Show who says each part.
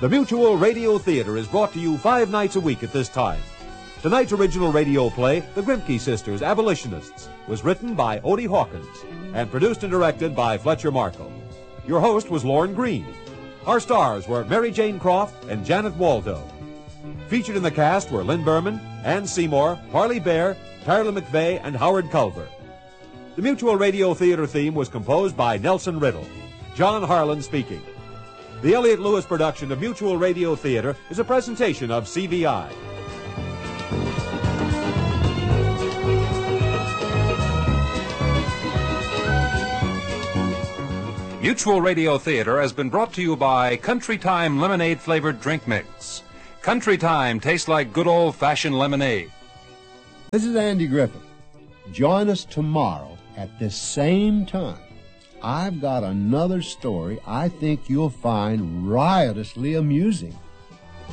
Speaker 1: The Mutual Radio Theater is brought to you 5 nights a week at this time. Tonight's original radio play, The Grimke Sisters, Abolitionists, was written by Odie Hawkins and produced and directed by Fletcher Markle. Your host was Lorne Green. Our stars were Mary Jane Croft and Janet Waldo. Featured in the cast were Lynn Berman, Ann Seymour, Parley Bear, Tyler McVeigh, and Howard Culver. The Mutual Radio Theater theme was composed by Nelson Riddle. John Harlan speaking. The Elliott Lewis production of Mutual Radio Theater is a presentation of CVI.
Speaker 2: Mutual Radio Theater has been brought to you by Country Time lemonade-flavored drink mix. Country Time tastes like good old-fashioned lemonade.
Speaker 3: This is Andy Griffith. Join us tomorrow at this same time. I've got another story I think you'll find riotously amusing.